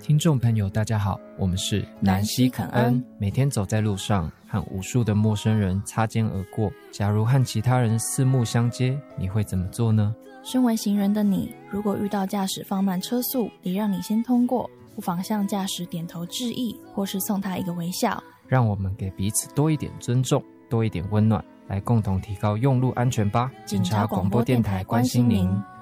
听众朋友大家好，我们是南西肯恩。 每天走在路上，和无数的陌生人擦肩而过，假如和其他人四目相接，你会怎么做呢？ 身为行人的你，如果遇到驾驶放慢车速，礼让你先通过，不妨向驾驶点头致意，或是送他一个微笑。 让我们给彼此多一点尊重，多一点温暖，来共同提高用路安全吧。 警察广播电台关心您。